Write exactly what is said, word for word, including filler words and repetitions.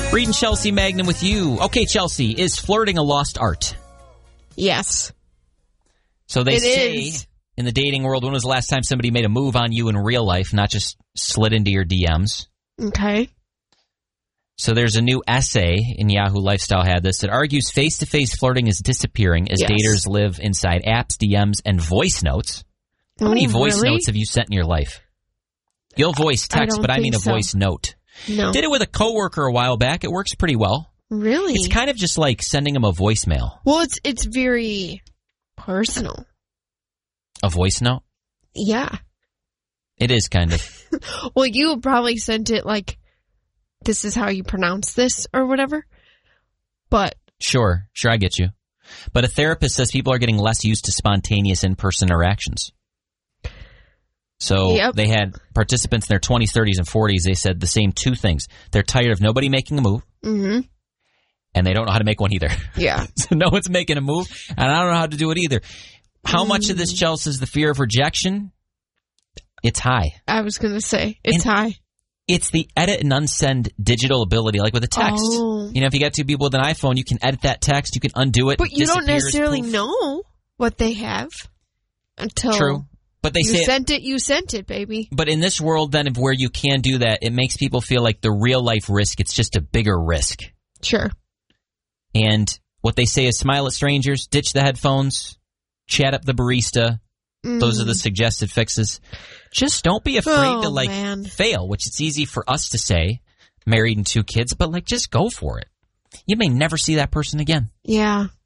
Reed and Chelsea Magnum with you. Okay, Chelsea, is flirting a lost art? Yes. So they it say is. in the dating world, when was the last time somebody made a move on you in real life, not just slid into your D Ms? Okay. So there's a new essay in Yahoo Lifestyle had this that argues face-to-face flirting is disappearing as Yes. daters live inside apps, D Ms, and voice notes. How Oh, many voice really? notes have you sent in your life? You'll voice I text, don't but I think mean a so. voice note. No. Did it with a coworker a while back. It works pretty well. Really? It's kind of just like sending them a voicemail. Well, it's it's very personal. A voice note? Yeah. It is kind of. Well, you probably sent it like, this is how you pronounce this or whatever. But Sure, sure, I get you. But a therapist says people are getting less used to spontaneous in-person interactions. So Yep. they had participants in their twenties, thirties, and forties. They said the same two things. They're tired of nobody making a move, hmm and they don't know how to make one either. yeah. So no one's making a move, and I don't know how to do it either. How much of this, Chelsea, is the fear of rejection? It's high. I was going to say, it's And- high. It's the edit and unsend digital ability, like with a text. Oh. You know, if you got two people with an iPhone, you can edit that text, you can undo it. But you don't disappears, necessarily poof. know what they have until True. But they you say, sent it, you sent it, baby. but in this world, then, of where you can do that, it makes people feel like the real life risk, it's just a bigger risk. Sure. And what they say is smile at strangers, ditch the headphones, chat up the barista. Mm. Those are the suggested fixes. Just don't be afraid Oh, to, like, man. fail, which it's easy for us to say, married and two kids, but, like, just go for it. You may never see that person again. Yeah.